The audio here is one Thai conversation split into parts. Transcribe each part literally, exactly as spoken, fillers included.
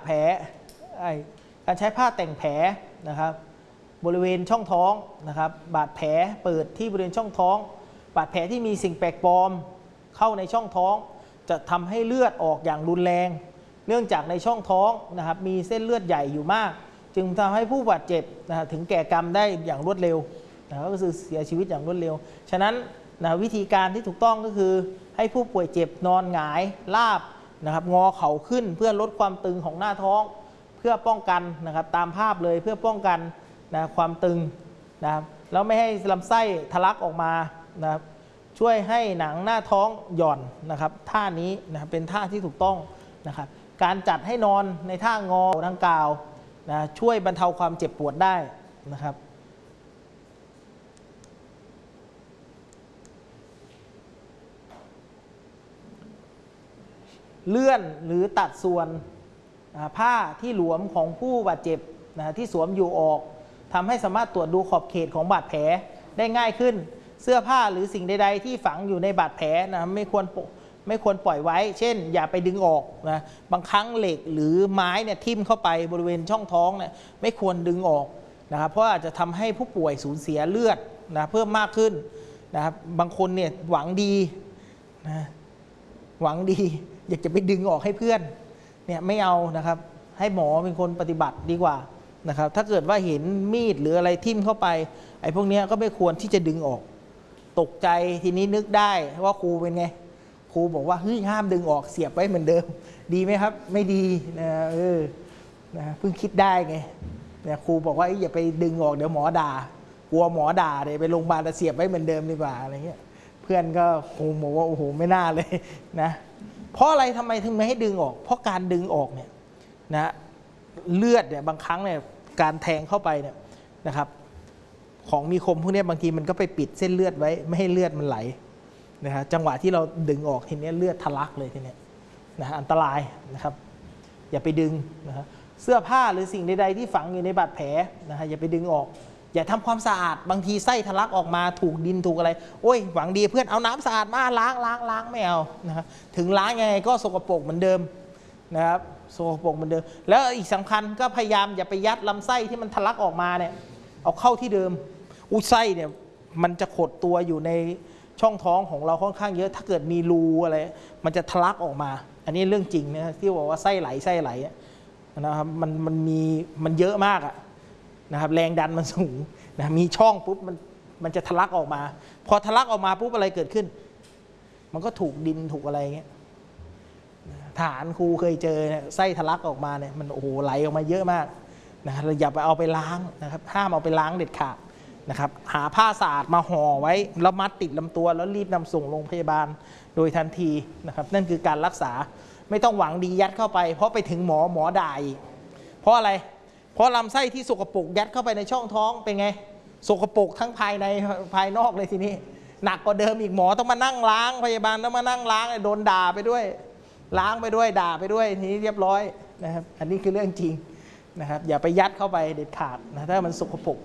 แผลการใช้ผ้าแต่งแผลนะครับบริเวณช่องท้องนะครับบาดแผลเปิดที่บริเวณช่องท้องบาดแผลที่มีสิ่งแปลกปลอมเข้าในช่องท้องจะทำให้เลือดออกอย่างรุนแรงเนื่องจากในช่องท้องนะครับมีเส้นเลือดใหญ่อยู่มากจึงทำให้ผู้บาดเจ็บนะถึงแก่กรรมได้อย่างรวดเร็วนะก็คือเสียชีวิตอย่างรวดเร็วฉะนั้นนะวิธีการที่ถูกต้องก็คือให้ผู้ป่วยเจ็บนอนหงายราบนะครับงอเข่าขึ้นเพื่อลดความตึงของหน้าท้องเพื่อป้องกันนะครับตามภาพเลยเพื่อป้องกันนะความตึงนะครับแล้วไม่ให้ลำไส้ทะลักออกมานะครับช่วยให้หนังหน้าท้องหย่อนนะครับท่านี้นะครับเป็นท่าที่ถูกต้องนะครับการจัดให้นอนในท่างอดังกล่าวนะช่วยบรรเทาความเจ็บปวดได้นะครับเลื่อนหรือตัดส่วนผ้าที่หลวมของผู้บาดเจ็บนะที่สวมอยู่ออกทำให้สามารถตรวจดูขอบเขตของบาดแผลได้ง่ายขึ้นเสื้อผ้าหรือสิ่งใดๆที่ฝังอยู่ในบาดแผลนะไม่ควรไม่ควรปล่อยไว้เช่นอย่าไปดึงออกนะบางครั้งเหล็กหรือไม้เนี่ยทิ่มเข้าไปบริเวณช่องท้องเนี่ยไม่ควรดึงออกนะครับเพราะอาจจะทำให้ผู้ป่วยสูญเสียเลือดนะเพิ่มมากขึ้นนะครับบางคนเนี่ยหวังดีนะหวังดีอยากจะไปดึงออกให้เพื่อนเนี่ยไม่เอานะครับให้หมอเป็นคนปฏิบัติดีกว่านะครับถ้าเกิดว่าเห็นมีดหรืออะไรทิ่มเข้าไปไอ้พวกนี้ก็ไม่ควรที่จะดึงออกตกใจทีนี้นึกได้ว่าครูเป็นไงครูบอกว่าเฮ้ยห้ามดึงออกเสียบไว้เหมือนเดิมดีไหมครับไม่ดีนะเออนะเพิ่งคิดได้ไงเนี่ยครูบอกว่าอย่าไปดึงออกเดี๋ยวหมอด่ากลัวหมอด่าเลยไปโรงพยาบาลเสียบไว้เหมือนเดิมดีกว่าอะไรเงี้ยเพื่อนก็คงบอกว่าโอ้โหไม่น่าเลยนะเพราะอะไรทำไมถึงไม่ให้ดึงออกเพราะการดึงออกเนี่ยนะเลือดเนี่ยบางครั้งเนี่ยการแทงเข้าไปเนี่ยนะครับของมีคมพวกนี้บางทีมันก็ไปปิดเส้นเลือดไว้ไม่ให้เลือดมันไหลนะครับจังหวะที่เราดึงออกทีนี้เลือดทะลักเลยทีนี้นะอันตรายนะครับอย่าไปดึงนะครับเสื้อผ้าหรือสิ่งใดๆที่ฝังอยู่ในบาดแผลนะฮะอย่าไปดึงออกอย่าทำความสะอาดบางทีไส้ทะลักออกมาถูกดินถูกอะไรโอ้ยหวังดีเพื่อนเอาน้ำสะอาดมาล้างล้างล้างไม่เอานะครับถึงล้างยังไงก็สกปรกเหมือนเดิมนะครับสกปรกเหมือนเดิมแล้วอีกสำคัญก็พยายามอย่าไปยัดลำไส้ที่มันทะลักออกมาเนี่ยเอาเข้าที่เดิมอุ้ยไส้เนี่ยมันจะขดตัวอยู่ในช่องท้องของเราค่อนข้างเยอะถ้าเกิดมีรูอะไรมันจะทะลักออกมาอันนี้เรื่องจริงนะที่บอกว่าไส้ไหลไส้ไหลนะครับมันมันมีมันเยอะมากอะนะครับแรงดันมันสูงนะมีช่องปุ๊บมันมันจะทะลักออกมาพอทะลักออกมาปุ๊บอะไรเกิดขึ้นมันก็ถูกดินถูกอะไรเงี้ยฐานครูเคยเจอไส้ทะลักออกมาเนี่ยมันโอ้โหไหลออกมาเยอะมากนะเราอย่าไปเอาไปล้างนะครับห้ามเอาไปล้างเด็ดขาดนะครับหาผ้าสะอาดมาห่อไว้แล้วมัดติดลำตัวแล้วรีบนำส่งโรงพยาบาลโดยทันทีนะครับนั่นคือการรักษาไม่ต้องหวังดียัดเข้าไปเพราะไปถึงหมอหมอด่าอีกเพราะอะไรเพราะลำไส้ที่สกปรกยัดเข้าไปในช่องท้องเป็นไงสกปรกทั้งภายในภายนอกเลยทีนี้หนักกว่าเดิมอีกหมอต้องมานั่งล้างพยาบาลต้องมานั่งล้างโดนด่าไปด้วยล้างไปด้วยด่าไปด้วยทีนี้เรียบร้อยนะครับอันนี้คือเรื่องจริงนะครับอย่าไปยัดเข้าไปเด็ดขาดนะถ้ามันสกปรก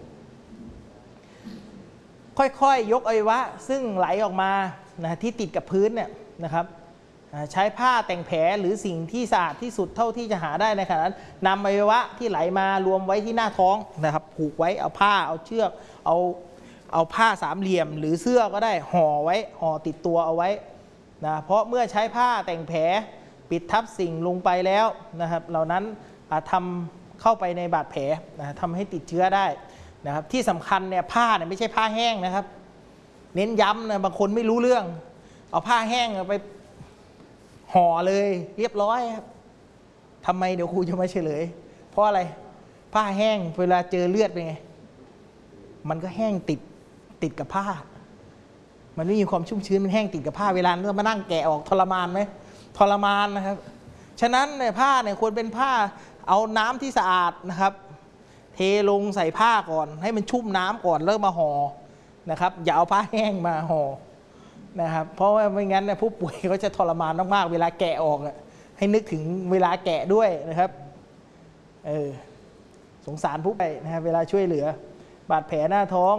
ค่อยๆยกอวัยวะซึ่งไหลออกมานะที่ติดกับพื้นเนี่ยนะครับใช้ผ้าแต่งแผลหรือสิ่งที่สะอาดที่สุดเท่าที่จะหาได้ในขณะนั้นนำอวัยวะที่ไหลมารวมไว้ที่หน้าท้องนะครับผูกไว้เอาผ้าเอาเชือกเอาเอาผ้าสามเหลี่ยมหรือเสื้อก็ได้ห่อไว้ห่อติดตัวเอาไว้นะเพราะเมื่อใช้ผ้าแต่งแผลปิดทับสิ่งลงไปแล้วนะครับเหล่านั้นอาจทำเข้าไปในบาดแผลนะทำให้ติดเชื้อได้นะครับที่สำคัญเนี่ยผ้าเนี่ยไม่ใช่ผ้าแห้งนะครับเน้นย้ำนะบางคนไม่รู้เรื่องเอาผ้าแห้งไปห่อเลยเรียบร้อยครับทำไมเดี๋ยวครูจะมาเฉลยเพราะอะไรผ้าแห้งเวลาเจอเลือดเป็นไงมันก็แห้งติดติดกับผ้ามันไม่มีความชุ่มชื้นมันแห้งติดกับผ้าเวลาเรามานั่งแกะออกทรมานไหมทรมานนะครับฉะนั้นเนี่ยผ้าเนี่ยควรเป็นผ้าเอาน้ำที่สะอาดนะครับเทลงใส่ผ้าก่อนให้มันชุ่มน้ำก่อนเริ่มมาห่อนะครับอย่าเอาผ้าแห้งมาห่อนะครับเพราะว่าไม่งั้นเนี่ยผู้ป่วยเขาจะทรมานมากๆเวลาแกะออกให้นึกถึงเวลาแกะด้วยนะครับเออสงสารผู้ป่วยนะครับเวลาช่วยเหลือบาดแผลหน้าท้อง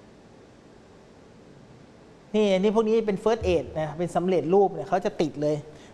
นี่อันนี้พวกนี้เป็น First Aid นะเป็นสำเร็จรูปเนี่ยเขาจะติดเลย